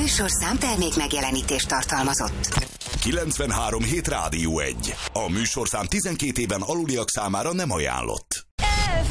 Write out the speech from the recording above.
műsorszám termék megjelenítést tartalmazott. 93 hét Rádió 1. A műsorszám 12 éven aluliak számára nem ajánlott.